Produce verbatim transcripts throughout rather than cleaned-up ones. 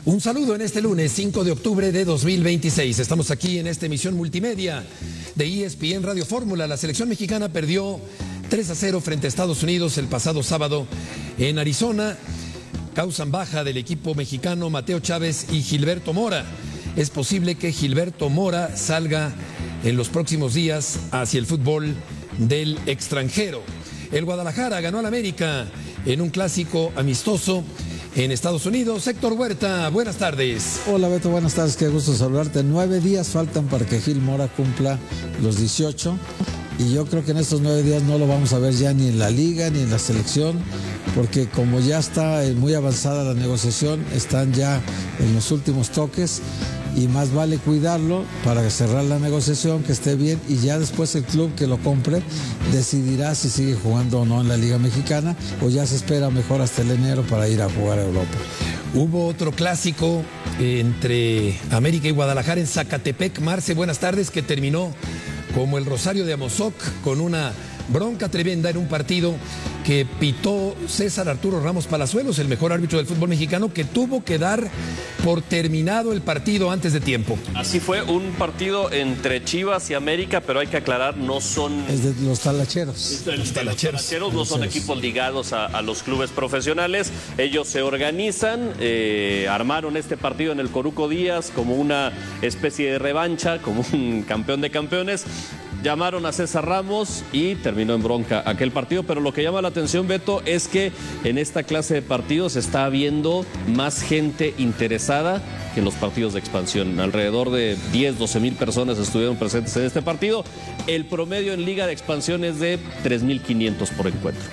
Un saludo en este lunes cinco de octubre de dos mil veintiséis. Estamos aquí en esta emisión multimedia de E S P N Radio Fórmula. La selección mexicana perdió tres a cero frente a Estados Unidos el pasado sábado en Arizona. Causan baja del equipo mexicano Mateo Chávez y Gilberto Mora. Es posible que Gilberto Mora salga en los próximos días hacia el fútbol del extranjero. El Guadalajara ganó al América en un clásico amistoso en Estados Unidos. Héctor Huerta, buenas tardes. Hola Beto, buenas tardes, qué gusto saludarte. Nueve días faltan para que Gil Mora cumpla los dieciocho y yo creo que en estos nueve días no lo vamos a ver ya ni en la liga ni en la selección, porque como ya está muy avanzada la negociación, están ya en los últimos toques y más vale cuidarlo para cerrar la negociación, que esté bien, y ya después el club que lo compre decidirá si sigue jugando o no en la Liga Mexicana o ya se espera mejor hasta el enero para ir a jugar a Europa. Hubo otro clásico entre América y Guadalajara en Zacatepec. Marce, buenas tardes, que terminó como el Rosario de Amozoc con una bronca tremenda en un partido que pitó César Arturo Ramos Palazuelos, el mejor árbitro del fútbol mexicano, que tuvo que dar por terminado el partido antes de tiempo. Así fue, un partido entre Chivas y América, pero hay que aclarar, no son... Es de los talacheros. Es de los talacheros. Los talacheros no son equipos ligados a, a los clubes profesionales. Ellos se organizan, eh, armaron este partido en el Coruco Díaz como una especie de revancha, como un campeón de campeones. Llamaron a César Ramos y terminó en bronca aquel partido, pero lo que llama la atención, Beto, es que en esta clase de partidos está habiendo más gente interesada que en los partidos de expansión. Alrededor de diez, doce mil personas estuvieron presentes en este partido. El promedio en Liga de Expansión es de tres mil quinientos por encuentro.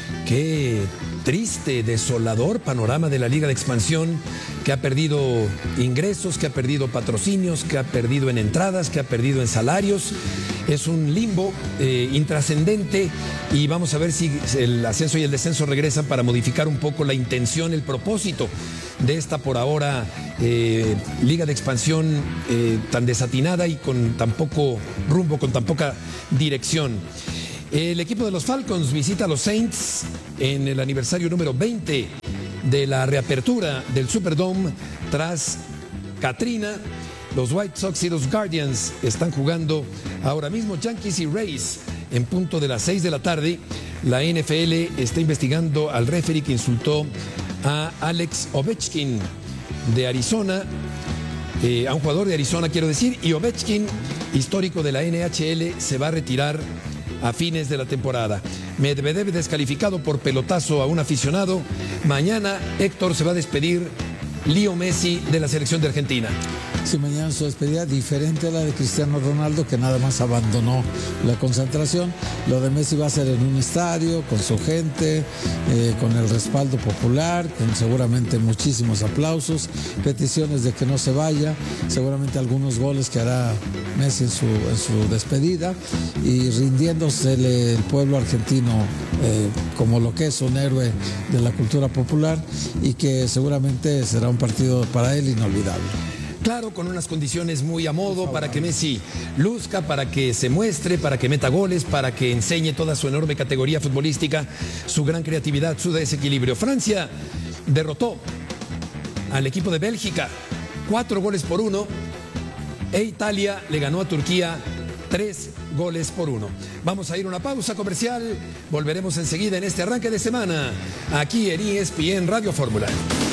Qué triste, desolador panorama de la Liga de Expansión, que ha perdido ingresos, que ha perdido patrocinios, que ha perdido en entradas, que ha perdido en salarios. Es un limbo eh, intrascendente y vamos a ver si el ascenso y el descenso regresan para modificar un poco la intención, el propósito de esta por ahora eh, Liga de Expansión eh, tan desatinada y con tan poco rumbo, con tan poca dirección. El equipo de los Falcons visita a los Saints en el aniversario número veinte de la reapertura del Superdome tras Katrina. Los White Sox y los Guardians están jugando ahora mismo. Yankees y Rays en punto de las seis de la tarde. La N F L está investigando al referee que insultó a Alex Ovechkin de Arizona, eh, a un jugador de Arizona quiero decir, y Ovechkin, histórico de la N H L, se va a retirar a fines de la temporada. Medvedev descalificado por pelotazo a un aficionado. Mañana Héctor se va a despedir Leo Messi de la selección de Argentina. Sí, mañana su despedida diferente a la de Cristiano Ronaldo, que nada más abandonó la concentración. Lo de Messi va a ser en un estadio, con su gente, eh, con el respaldo popular, con seguramente muchísimos aplausos, peticiones de que no se vaya, seguramente algunos goles que hará Messi en su, en su despedida y rindiéndosele el pueblo argentino eh, como lo que es un héroe de la cultura popular y que seguramente será un partido para él inolvidable. Claro, con unas condiciones muy a modo para que Messi luzca, para que se muestre, para que meta goles, para que enseñe toda su enorme categoría futbolística, su gran creatividad, su desequilibrio. Francia derrotó al equipo de Bélgica cuatro goles por uno e Italia le ganó a Turquía tres goles por uno. Vamos a ir a una pausa comercial, volveremos enseguida en este arranque de semana aquí en E S P N Radio Fórmula.